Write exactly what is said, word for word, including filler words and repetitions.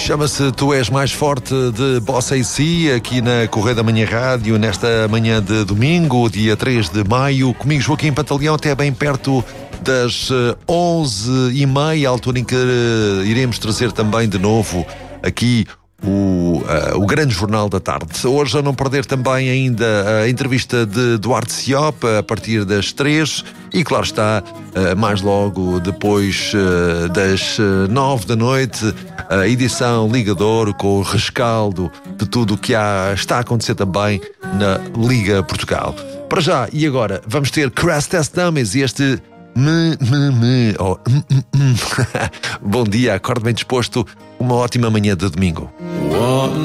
Chama-se Tu És Mais Forte, de Bossa e Si, aqui na Correio da Manhã Rádio, nesta manhã de domingo, dia três de maio. Comigo, Joaquim Pantaleão, até bem perto das onze e meia, altura em que uh, iremos trazer também de novo aqui o, uh, o grande jornal da tarde. Hoje, a não perder também ainda a entrevista de Duarte Ciop, a partir das três. E claro está, uh, mais logo depois uh, das uh, nove da noite, a edição Ligador, com o rescaldo de tudo o que há, está a acontecer também na Liga Portugal. Para já, e agora, vamos ter Crash Test Dummies e este me, me, me, oh, hum, hum, hum. Bom dia, acorde bem disposto, uma ótima manhã de domingo.